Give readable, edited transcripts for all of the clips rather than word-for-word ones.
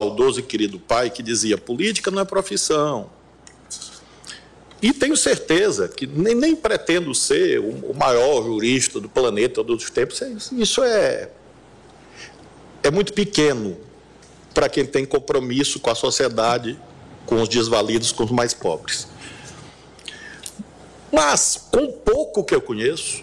saudoso e querido pai que dizia: política não é profissão. E tenho certeza que nem pretendo ser o maior jurista do planeta dos tempos. Isso é muito pequeno para quem tem compromisso com a sociedade, com os desvalidos, com os mais pobres. Mas, com o pouco que eu conheço,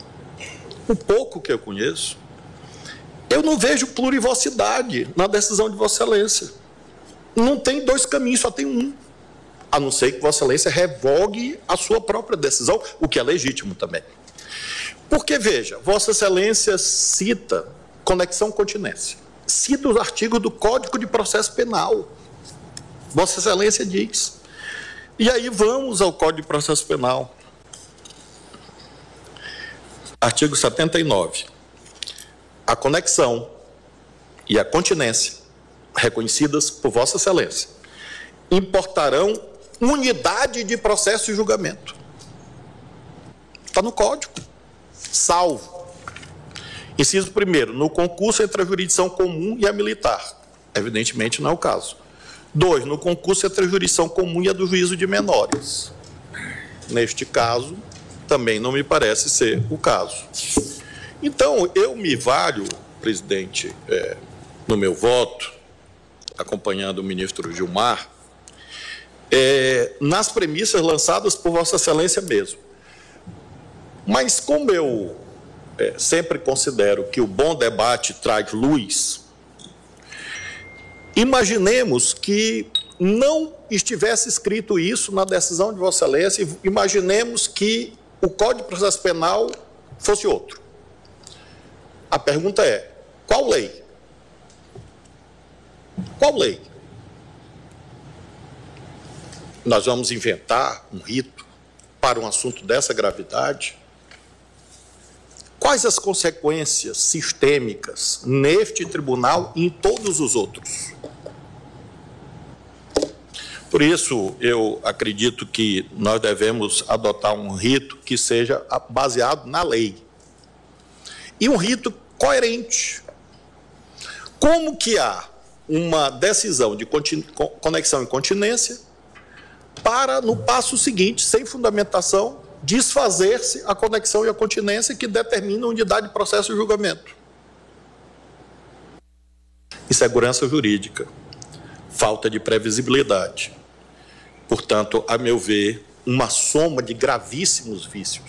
eu não vejo plurivocidade na decisão de Vossa Excelência. Não tem dois caminhos, só tem um. A não ser que Vossa Excelência revogue a sua própria decisão, o que é legítimo também. Porque, veja, Vossa Excelência cita conexão continência, cita os artigos do Código de Processo Penal. Vossa Excelência diz. E aí vamos ao Código de Processo Penal. Artigo 79. A conexão e a continência, reconhecidas por Vossa Excelência, importarão unidade de processo e julgamento. Está no Código. Salvo. Inciso 1º, no concurso entre a jurisdição comum e a militar. Evidentemente não é o caso. 2, no concurso entre a jurisdição comum e a do juízo de menores. Neste caso, também não me parece ser o caso. Então, eu me valho, presidente, no meu voto, acompanhando o ministro Gilmar, nas premissas lançadas por Vossa Excelência mesmo. Mas como eu sempre considero que o bom debate traz luz, imaginemos que não estivesse escrito isso na decisão de Vossa Excelência, imaginemos que o Código de Processo Penal fosse outro. A pergunta é: qual lei? Qual lei? Nós vamos inventar um rito para um assunto dessa gravidade? Quais as consequências sistêmicas neste tribunal e em todos os outros? Por isso, eu acredito que nós devemos adotar um rito que seja baseado na lei. E um rito coerente. Como que há uma decisão de conexão e continência para, no passo seguinte, sem fundamentação, desfazer-se a conexão e a continência que determinam unidade de processo e julgamento? Insegurança jurídica, falta de previsibilidade. Portanto, a meu ver, uma soma de gravíssimos vícios.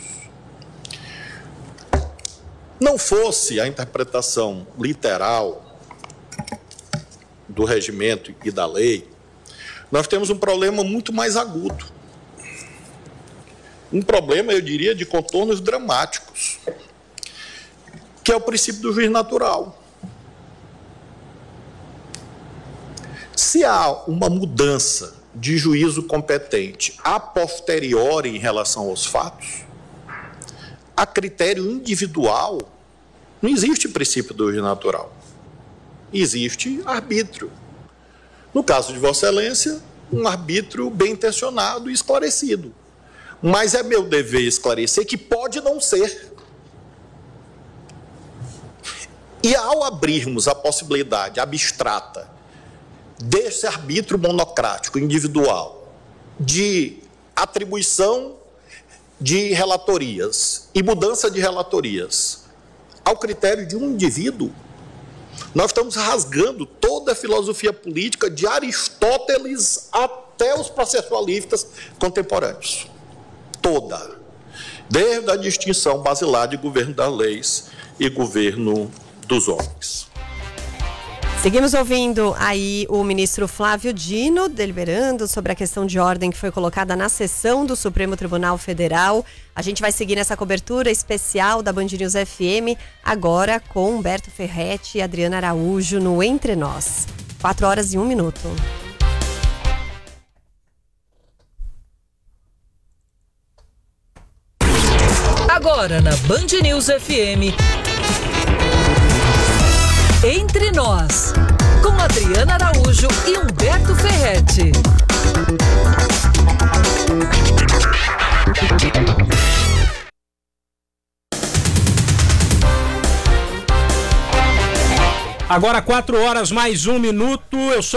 Não fosse a interpretação literal do regimento e da lei, nós temos um problema muito mais agudo. Um problema, eu diria, de contornos dramáticos, que é o princípio do juiz natural. Se há uma mudança de juízo competente a posteriori em relação aos fatos, a critério individual, não existe princípio do juiz natural. Existe arbítrio. No caso de Vossa Excelência, um arbítrio bem intencionado e esclarecido. Mas é meu dever esclarecer que pode não ser. E ao abrirmos a possibilidade abstrata desse arbítrio monocrático, individual, de atribuição de relatorias e mudança de relatorias ao critério de um indivíduo, nós estamos rasgando toda a filosofia política de Aristóteles até os processualistas contemporâneos. Toda. Desde a distinção basilar de governo das leis e governo dos homens. Seguimos ouvindo aí o ministro Flávio Dino deliberando sobre a questão de ordem que foi colocada na sessão do Supremo Tribunal Federal. A gente vai seguir nessa cobertura especial da Band News FM, agora com Humberto Ferretti e Adriana Araújo no Entre Nós. 4h01. Agora na Band News FM, Entre Nós, com Adriana Araújo e Humberto Ferretti. Agora 4h mais 1 minuto. Eu sou